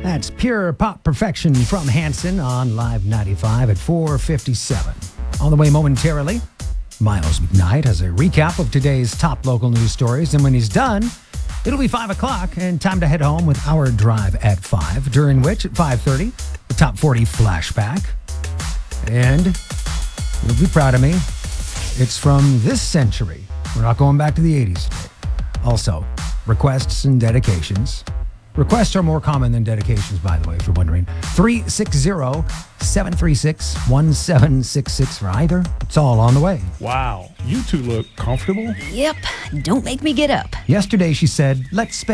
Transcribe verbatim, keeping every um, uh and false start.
That's pure pop perfection from Hanson on Live ninety-five at four fifty-seven. On the way momentarily, Miles McKnight has a recap of today's top local news stories. And when he's done, it'll be five o'clock and time to head home with our drive at five, during which at five thirty, the top forty flashback. And you'll be proud of me. It's from this century. We're not going back to the eighties today. Also, requests and dedications. Requests are more common than dedications, by the way, if you're wondering. three six zero, seven three six, one seven six six for either. It's all on the way. Wow. You two look comfortable. Yep. Don't make me get up. Yesterday, she said, let's spend